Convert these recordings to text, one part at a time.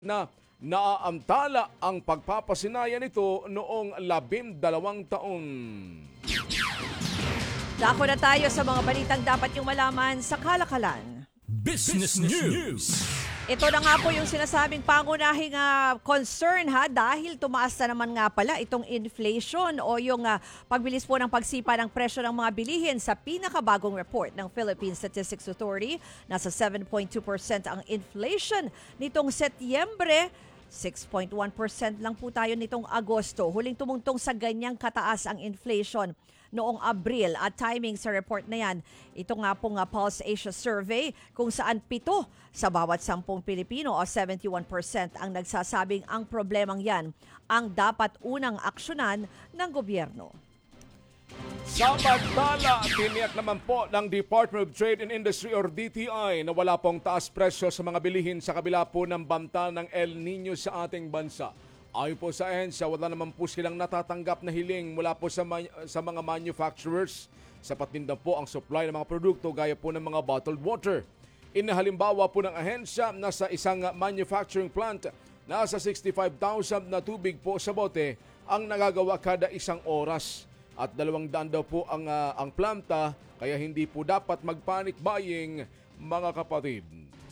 na naaantala ang pagpapasinaya nito noong 12 taon. Dako na tayo sa mga balitang dapat yung malaman sa kalakalan. Business News. Ito na nga po yung sinasabing pangunahing concern dahil tumaas na naman nga pala itong inflation o yung pagbilis po ng pagsipa ng presyo ng mga bilihin sa pinakabagong report ng Philippine Statistics Authority. Nasa 7.2% ang inflation nitong Setyembre. 6.1% lang po tayo nitong Agosto. Huling tumungtong sa ganyang kataas ang inflation noong Abril at timing sa report na yan. Ito nga pong Pulse Asia Survey kung saan 7 sa bawat 10 Pilipino o 71% ang nagsasabing ang problemang yan ang dapat unang aksyonan ng gobyerno. Samantala, tiniyak naman po ng Department of Trade and Industry or DTI na wala pong taas presyo sa mga bilihin sa kabila po ng banta ng El Nino sa ating bansa. Ayon po sa ahensya, wala naman po silang natatanggap na hiling mula po sa mga manufacturers. Sapat din daw po ang supply ng mga produkto gaya po ng mga bottled water. Inahalimbawa po ng ahensya na sa isang manufacturing plant, nasa 65,000 na tubig po sa bote ang nagagawa kada isang oras. At 200 daw po ang planta, kaya hindi po dapat mag-panic buying, mga kapatid.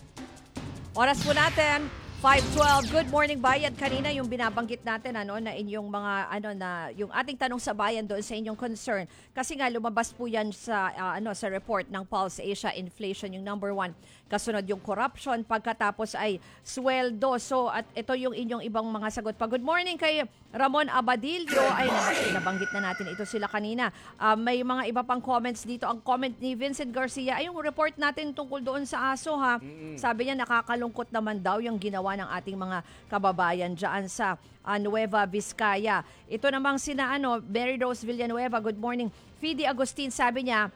Oras po natin, 5:12. Good morning, Bayan. Kanina yung binabanggit natin na inyong mga yung ating tanong sa bayan doon sa inyong concern. Kasi nga lumabas po yan sa sa report ng Pulse Asia Inflation, yung number 1. Kasunod yung corruption, pagkatapos ay sweldo. So at ito yung inyong ibang mga sagot pa. Good morning kay Ramon Abadillo. Ay, nabanggit na natin ito sila kanina. May mga iba pang comments dito. Ang comment ni Vincent Garcia ay yung report natin tungkol doon sa aso Sabi niya nakakalungkot naman daw yung ginawa ng ating mga kababayan dyan sa Nueva Vizcaya. Ito namang sina Mary Rose Villanueva. Good morning. Fidi Agustin, sabi niya,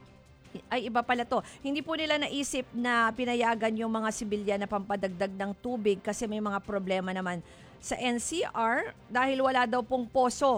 ay iba pala to. Hindi po nila naisip na pinayagan yung mga sibilyan na pampadagdag ng tubig kasi may mga problema naman sa NCR dahil wala daw pong poso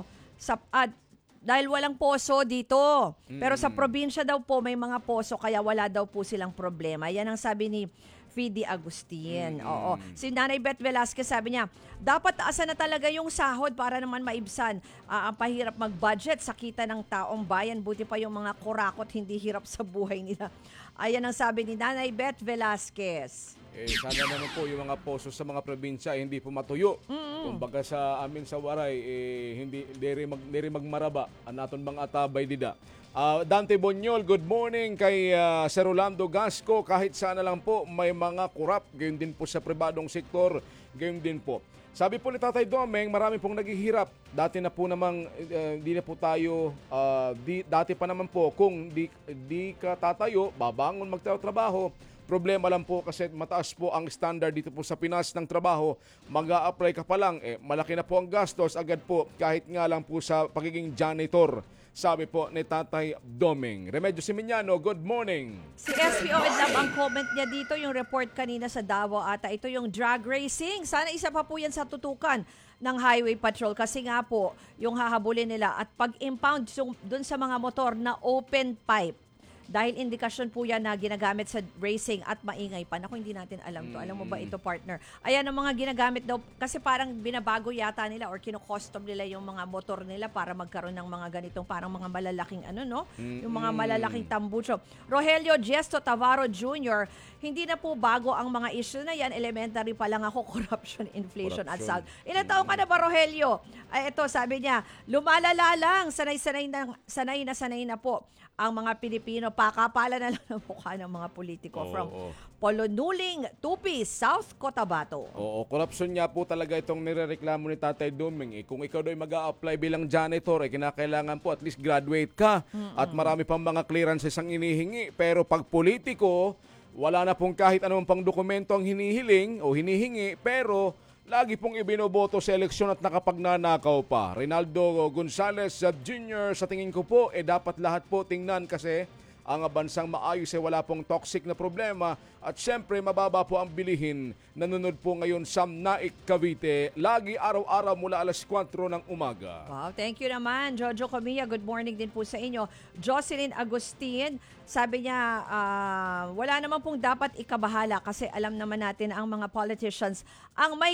dahil walang poso dito. Pero sa probinsya daw po may mga poso kaya wala daw po silang problema. Yan ang sabi ni Fidi Agustin. Oo. Si Nanay Beth Velasquez sabi niya, dapat taasan na talaga yung sahod para naman maibsan. Ang pahirap mag-budget sa kita ng taong bayan. Buti pa yung mga kurakot hindi hirap sa buhay nila. Ayan ang sabi ni Nanay Beth Velasquez. Sana naman po yung mga poso sa mga probinsya hindi po matuyo. Kumbaga sa amin sa Waray, hindi rin magmaraba. Anaton mga atabay dida. Dante Bonyol, good morning kay Sir Rolando Gasco. Kahit sana lang po may mga kurap, gayon din po sa pribadong sektor, gayon din po. Sabi po ni Tatay Domeng, marami pong naghihirap. Dati na po namang, di na po tayo, dati pa naman po, kung di ka tatayo, babangon magtatrabaho. Problema lang po kasi mataas po ang standard dito po sa Pinas ng trabaho. Mag-a-apply ka pa lang, malaki na po ang gastos agad po kahit nga lang po sa pagiging janitor. Sabi po ni Tatay Domeng. Remedyo Simiñano, good morning. Si SPO Edlab ang comment niya dito, yung report kanina sa Davao ata. Ito yung drag racing. Sana isa pa po yan sa tutukan ng Highway Patrol kasi nga po yung hahabulin nila at pag-impound dun sa mga motor na open pipe. Dahil indikasyon po yan na ginagamit sa racing at maingay pa. Naku, hindi natin alam to. Alam mo ba ito, partner? Ayan ang mga ginagamit daw. Kasi parang binabago yata nila or kinocustom nila yung mga motor nila para magkaroon ng mga ganitong parang mga malalaking yung mga malalaking tambucho. Rogelio Gesto Tavaro Jr., hindi na po bago ang mga issue na yan. Elementary pa lang ako, corruption, inflation at salt. Ilan taon ka na ba, Rogelio? Ay, ito, sabi niya, lumalala lang. Sanay na po ang mga Pilipino, pakapala na lang ng mukha ng mga politiko from Polonuling, Tupi, South Cotabato. Oo, corruption niya po talaga itong nirereklamo ni Tatay Domeng. Kung ikaw daw mag-a-apply bilang janitor, kinakailangan po at least graduate ka at marami pang mga clearances ang inihingi. Pero pag politiko, wala na pong kahit anong pang dokumento ang hinihiling o hinihingi, pero lagi pong ibinoboto sa eleksyon at nakapagnanakaw pa. Reynaldo Gonzales Jr., sa tingin ko po, dapat lahat po tingnan kasi ang bansang maayos wala pong toxic na problema at syempre mababa po ang bilihin. Nanonood po ngayon sa Naik, Cavite, lagi araw-araw mula alas 4 ng umaga. Wow, thank you naman. Jojo Camilla, good morning din po sa inyo. Jocelyn Agustin, sabi niya, wala naman pong dapat ikabahala kasi alam naman natin ang mga politicians ang may